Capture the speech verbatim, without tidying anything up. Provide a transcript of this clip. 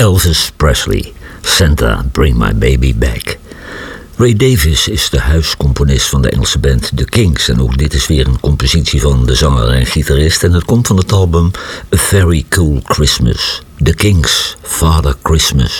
Elvis Presley, Santa Bring My Baby Back. Ray Davies is de huiscomponist van de Engelse band The Kinks. En ook dit is weer een compositie van de zanger en gitarist. En het komt van het album A Very Cool Christmas. The Kinks, Father Christmas.